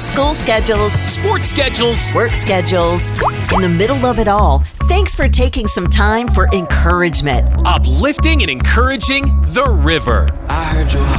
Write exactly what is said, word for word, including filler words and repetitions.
School schedules, sports schedules, work schedules. In the middle of it all, thanks for taking some time for encouragement. Uplifting and encouraging the river. I heard you